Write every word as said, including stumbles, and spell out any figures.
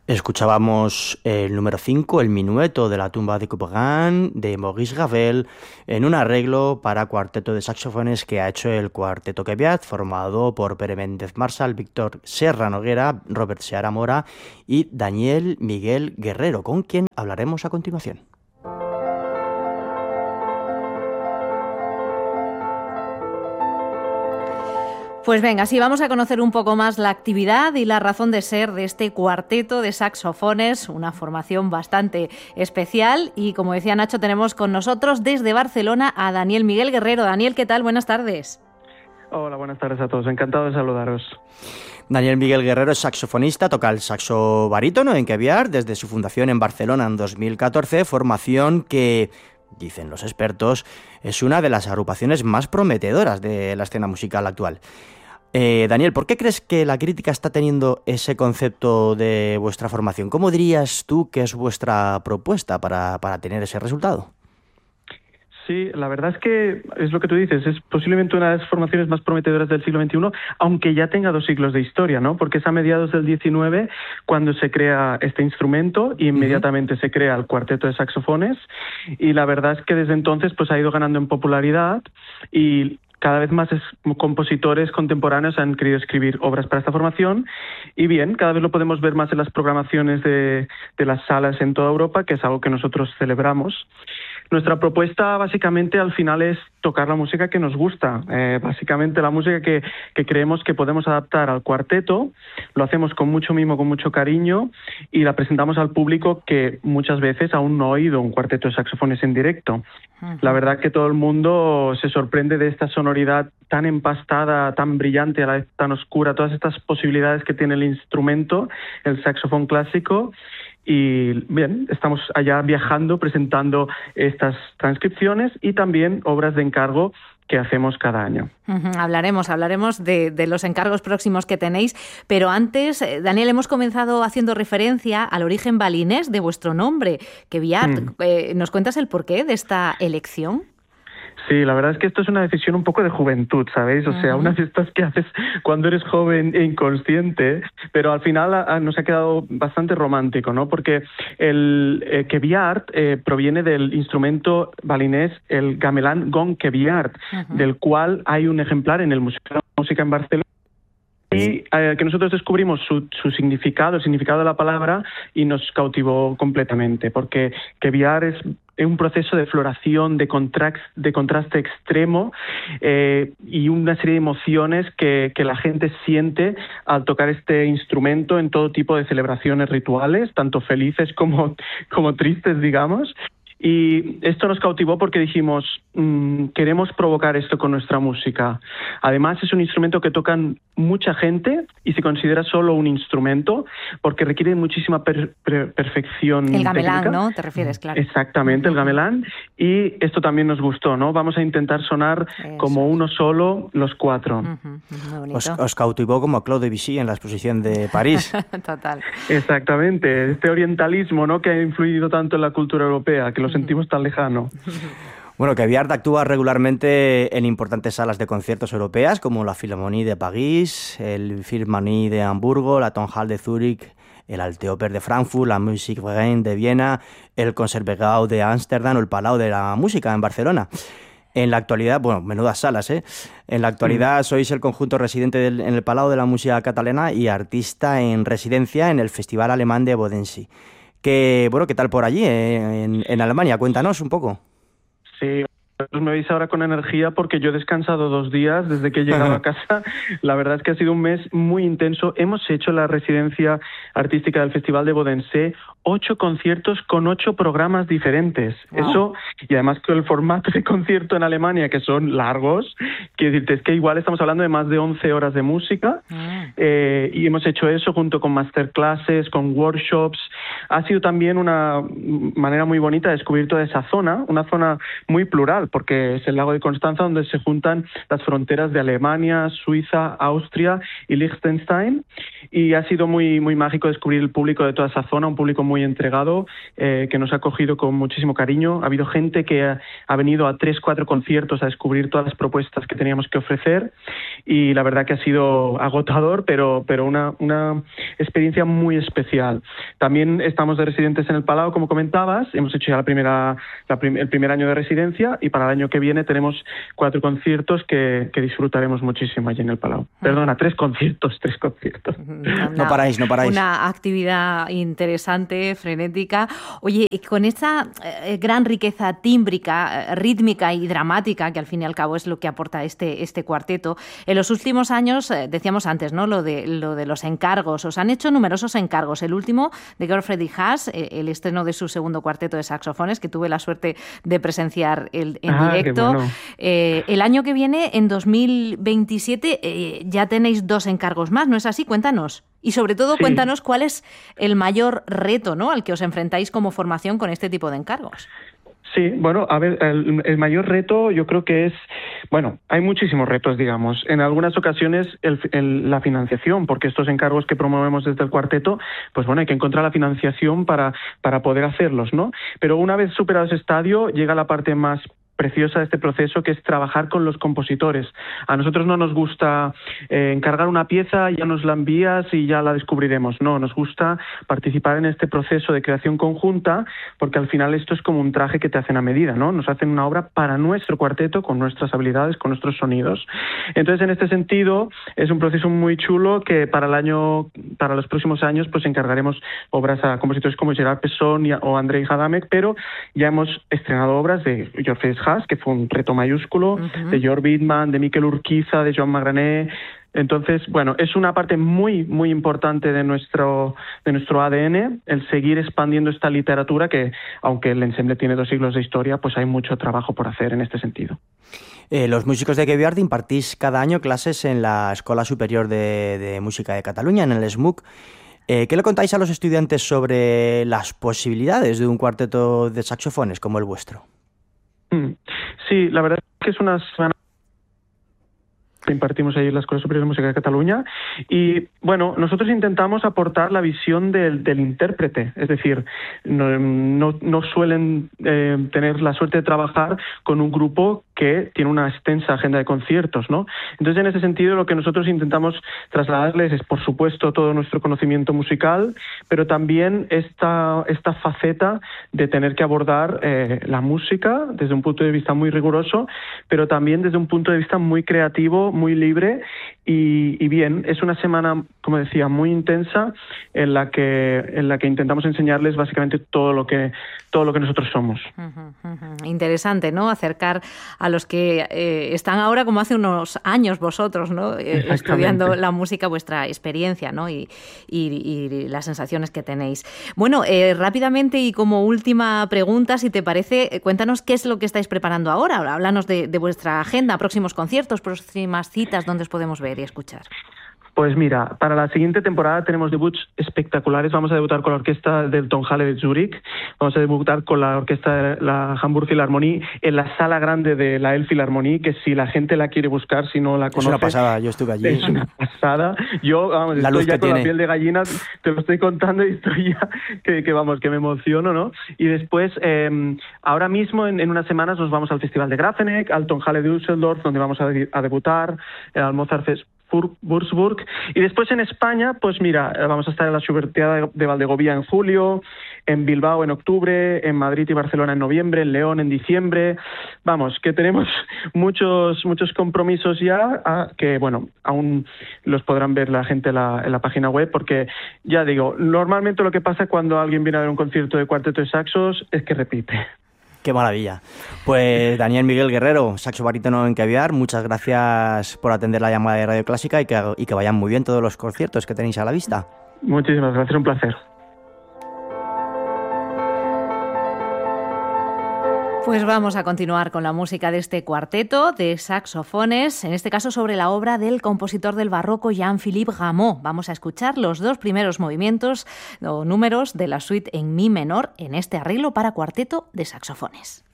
Escuchábamos el número cinco, el minueto de la tumba de Couperin, de Maurice Ravel, en un arreglo para cuarteto de saxofones que ha hecho el Cuarteto Queviat, formado por Pere Méndez Marsal, Víctor Serra Noguera, Robert Seara Mora y Daniel Miguel Guerrero, con quien hablaremos a continuación. Pues venga, sí, vamos a conocer un poco más la actividad y la razón de ser de este cuarteto de saxofones, una formación bastante especial. Y como decía Nacho, tenemos con nosotros desde Barcelona a Daniel Miguel Guerrero. Daniel, ¿qué tal? Buenas tardes. Hola, buenas tardes a todos. Encantado de saludaros. Daniel Miguel Guerrero es saxofonista, toca el saxo barítono en Queviat desde su fundación en Barcelona en dos mil catorce, formación que, dicen los expertos, es una de las agrupaciones más prometedoras de la escena musical actual. Eh, Daniel, ¿por qué crees que la crítica está teniendo ese concepto de vuestra formación? ¿Cómo dirías tú que es vuestra propuesta para, para tener ese resultado? Sí, la verdad es que es lo que tú dices, es posiblemente una de las formaciones más prometedoras del siglo veintiuno, aunque ya tenga dos siglos de historia, ¿no? Porque es a mediados del diecinueve cuando se crea este instrumento y inmediatamente uh-huh. se crea el cuarteto de saxofones, y la verdad es que desde entonces pues ha ido ganando en popularidad y cada vez más es, compositores contemporáneos han querido escribir obras para esta formación, y bien, cada vez lo podemos ver más en las programaciones de, de las salas en toda Europa, que es algo que nosotros celebramos. Nuestra propuesta básicamente al final es tocar la música que nos gusta, eh, básicamente la música que, que creemos que podemos adaptar al cuarteto, lo hacemos con mucho mimo, con mucho cariño, y la presentamos al público que muchas veces aún no ha oído un cuarteto de saxofones en directo. Uh-huh. La verdad que todo el mundo se sorprende de esta sonoridad tan empastada, tan brillante, a la vez tan oscura, todas estas posibilidades que tiene el instrumento, el saxofón clásico. Y bien, estamos allá viajando, presentando estas transcripciones y también obras de encargo que hacemos cada año. Uh-huh. Hablaremos, hablaremos de, de los encargos próximos que tenéis, pero antes, Daniel, hemos comenzado haciendo referencia al origen balinés de vuestro nombre, Queviat. Mm. Eh, ¿Nos cuentas el porqué de esta elección? Sí, la verdad es que esto es una decisión un poco de juventud, ¿sabéis? O uh-huh. sea, una de estas que haces cuando eres joven e inconsciente, pero al final a, a, nos ha quedado bastante romántico, ¿no? Porque el eh, Queviat eh, proviene del instrumento balinés, el gamelan gong Queviat, uh-huh. del cual hay un ejemplar en el Museo de la Música en Barcelona. Y eh, que nosotros descubrimos su, su significado, el significado de la palabra, y nos cautivó completamente, porque Queviat es un proceso de floración, de, contrast, de contraste extremo eh, y una serie de emociones que, que la gente siente al tocar este instrumento en todo tipo de celebraciones rituales, tanto felices como, como tristes, digamos. Y esto nos cautivó porque dijimos, mmm, queremos provocar esto con nuestra música. Además, es un instrumento que tocan mucha gente y se considera solo un instrumento porque requiere muchísima per- per- perfección El gamelán, técnica. ¿no? Te refieres, claro. Exactamente, el gamelán. Y esto también nos gustó, ¿no? Vamos a intentar sonar Eso. como uno solo, los cuatro. Uh-huh. Muy bonito. Os, os cautivó como a Claude Debussy en la exposición de París. Total. Exactamente, este orientalismo, ¿no? Que ha influido tanto en la cultura europea, que lo sentimos tan lejano. Bueno, Queviat actúa regularmente en importantes salas de conciertos europeas como la Philharmonie de París, el Philharmonie de Hamburgo, la Tonhalle de Zúrich, el Alteoper de Frankfurt, la Musikverein de Viena, el Conservatorio de Ámsterdam o el Palau de la Música en Barcelona. En la actualidad, bueno, menudas salas, ¿eh? En la actualidad mm. sois el conjunto residente del, en el Palau de la Música Catalana y artista en residencia en el Festival Alemán de Bodensee. Que, bueno, ¿qué tal por allí, eh, en, en Alemania? Cuéntanos un poco. Sí, me veis ahora con energía porque yo he descansado dos días desde que he llegado a casa. La verdad es que ha sido un mes muy intenso. Hemos hecho la residencia artística del Festival de Bodensee, ocho conciertos con ocho programas diferentes. Wow. Eso, y además con el formato de concierto en Alemania, que son largos, quiero decirte, es que igual estamos hablando de más de once horas de música, mm. eh, y hemos hecho eso junto con masterclasses, con workshops. Ha sido también una manera muy bonita de descubrir toda esa zona, una zona muy plural, internacional, porque es el lago de Constanza donde se juntan las fronteras de Alemania, Suiza, Austria y Liechtenstein, y ha sido muy, muy mágico descubrir el público de toda esa zona, un público muy entregado, eh, que nos ha acogido con muchísimo cariño. Ha habido gente que ha, ha venido a tres, cuatro conciertos a descubrir todas las propuestas que teníamos que ofrecer, y la verdad que ha sido agotador, pero, pero una, una experiencia muy especial. También estamos de residentes en el Palau, como comentabas, hemos hecho ya la primera, la prim- el primer año de residencia, y para el año que viene tenemos cuatro conciertos que, que disfrutaremos muchísimo allí en el Palau. Perdona, tres conciertos, tres conciertos. Una, no paráis, no paráis. Una actividad interesante, frenética. Oye, y con esta eh, gran riqueza tímbrica, eh, rítmica y dramática, que al fin y al cabo es lo que aporta este, este cuarteto, en los últimos años, eh, decíamos antes, ¿no?, lo de, lo de los encargos. Os han hecho numerosos encargos. El último de Georg Friedrich Haas, eh, el estreno de su segundo cuarteto de saxofones, que tuve la suerte de presenciar el, en ah, directo. Bueno. Eh, el año que viene, en dos mil veintisiete, eh, ya tenéis dos encargos más, ¿no es así? Cuéntanos. Y sobre todo, sí. cuéntanos cuál es el mayor reto, ¿no?, al que os enfrentáis como formación con este tipo de encargos. Sí, bueno, a ver, el, el mayor reto yo creo que es, bueno, hay muchísimos retos, digamos. En algunas ocasiones el, el, la financiación, porque estos encargos que promovemos desde el cuarteto, pues bueno, hay que encontrar la financiación para, para poder hacerlos, ¿no? Pero una vez superado ese estadio, llega la parte más preciosa de este proceso, que es trabajar con los compositores. A nosotros no nos gusta eh, encargar una pieza, ya nos la envías y ya la descubriremos. No, nos gusta participar en este proceso de creación conjunta, porque al final esto es como un traje que te hacen a medida, ¿no? Nos hacen una obra para nuestro cuarteto, con nuestras habilidades, con nuestros sonidos. Entonces, en este sentido, es un proceso muy chulo que para el año, para los próximos años, pues encargaremos obras a compositores como Gerard Pesson o Andrei Hadamek, pero ya hemos estrenado obras de Georg Friedrich Haas, que fue un reto mayúsculo, uh-huh. de Georg Wittmann, de Miquel Urquiza, de Joan Magrané. Entonces, bueno, es una parte muy, muy importante de nuestro, de nuestro A D N, el seguir expandiendo esta literatura que, aunque el ensemble tiene dos siglos de historia, pues hay mucho trabajo por hacer en este sentido. Eh, los músicos de Geviard impartís cada año clases en la Escuela Superior de, de Música de Cataluña, en el S M U C. Eh, ¿Qué le contáis a los estudiantes sobre las posibilidades de un cuarteto de saxofones como el vuestro? Sí, la verdad es que es una semana que impartimos ahí en la Escuela Superior de Música de Cataluña, y bueno, nosotros intentamos aportar la visión del, del intérprete, es decir, no, no, no suelen eh, tener la suerte de trabajar con un grupo que tiene una extensa agenda de conciertos, ¿no? Entonces, en ese sentido, lo que nosotros intentamos trasladarles es, por supuesto, todo nuestro conocimiento musical, pero también esta, esta faceta de tener que abordar eh, la música desde un punto de vista muy riguroso, pero también desde un punto de vista muy creativo, muy libre, y, y bien, es una semana, como decía, muy intensa, en la que en la que intentamos enseñarles básicamente todo lo que todo lo que nosotros somos. Uh-huh, uh-huh. Interesante, ¿no? Acercar a los que eh, están ahora como hace unos años vosotros, ¿no? Eh, estudiando la música, vuestra experiencia, ¿no? Y, y, y las sensaciones que tenéis. Bueno, eh, rápidamente y como última pregunta, si te parece, cuéntanos qué es lo que estáis preparando ahora. Háblanos de, de vuestra agenda, próximos conciertos, próximas citas, donde os podemos ver y escuchar. Pues mira, para la siguiente temporada tenemos debuts espectaculares. Vamos a debutar con la orquesta del Tonhalle de Zúrich, vamos a debutar con la orquesta de la Hamburg Philharmonie en la sala grande de la Elbphilharmonie, que si la gente la quiere buscar, si no la conoce... Es una pasada, yo estuve allí. Es una pasada. Yo, vamos, la estoy ya con tiene. la piel de gallina, te lo estoy contando y estoy ya, que, que vamos, que me emociono, ¿no? Y después, eh, ahora mismo, en, en unas semanas, nos vamos al Festival de Grafenegg, al Tonhalle de Düsseldorf, donde vamos a, a debutar, al Mozart Fest Würzburg, y después en España, pues mira, vamos a estar en la Schubertiada de Valdegovía en julio, en Bilbao en octubre, en Madrid y Barcelona en noviembre, en León en diciembre. Vamos, que tenemos muchos muchos compromisos ya, a, que bueno, aún los podrán ver la gente en la, en la página web, porque ya digo, normalmente lo que pasa cuando alguien viene a ver un concierto de cuarteto de saxos es que repite. ¡Qué maravilla! Pues Daniel Miguel Guerrero, saxo barítono en Geviard, muchas gracias por atender la llamada de Radio Clásica y que, y que vayan muy bien todos los conciertos que tenéis a la vista. Muchísimas gracias, un placer. Pues vamos a continuar con la música de este cuarteto de saxofones, en este caso sobre la obra del compositor del barroco Jean-Philippe Rameau. Vamos a escuchar los dos primeros movimientos o números de la suite en mi menor en este arreglo para cuarteto de saxofones.